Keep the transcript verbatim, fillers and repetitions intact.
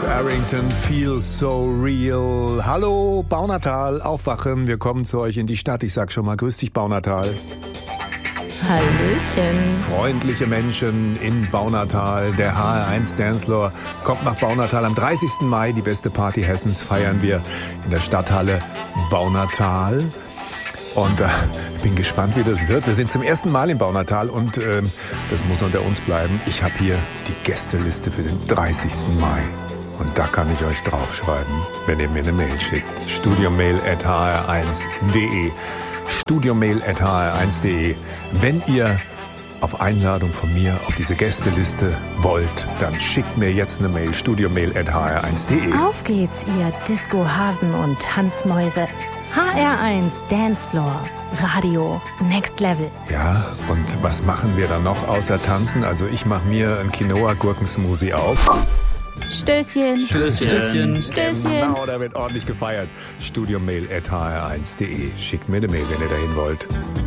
Arrington, Feel So Real. Hallo Baunatal, aufwachen, wir kommen zu euch in die Stadt. Ich sag schon mal, grüß dich Baunatal. Hallöchen. Freundliche Menschen in Baunatal. Der H R eins Dancefloor kommt nach Baunatal. Am dreißigsten Mai, die beste Party Hessens, feiern wir in der Stadthalle Baunatal. Und äh, ich bin gespannt, wie das wird. Wir sind zum ersten Mal in Baunatal und äh, das muss unter uns bleiben. Ich habe hier die Gästeliste für den dreißigsten Mai. Und da kann ich euch draufschreiben, wenn ihr mir eine Mail schickt. studiomail at h r eins punkt d e studiomail at h r eins punkt d e. Wenn ihr auf Einladung von mir auf diese Gästeliste wollt, dann schickt mir jetzt eine Mail. studiomail at h r eins punkt d e. Auf geht's, ihr Disco-Hasen und Tanzmäuse. H R eins Dancefloor, Radio Next Level. Ja, und was machen wir dann noch außer tanzen? Also ich mache mir ein Quinoa-Gurkensmoothie auf. Stößchen. Stößchen. Stößchen. Stößchen. Genau, da wird ordentlich gefeiert. studiomail at h r eins punkt d e. Schickt mir eine Mail, wenn ihr dahin wollt.